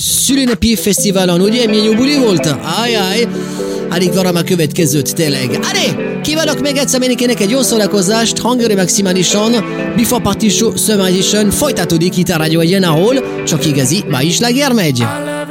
szülinapi fesztiválon, ugye? Milyen jó buli volt? Ajaj! Alig várom a következőt, tényleg. Allez! Kívánok még egyszer mindenkinek egy jó szórakozást, hangőre maximálisan, Before Party Show Summer Edition folytatódik itt a Rádió Egyen, ahol csak igazi, ma is láger megy.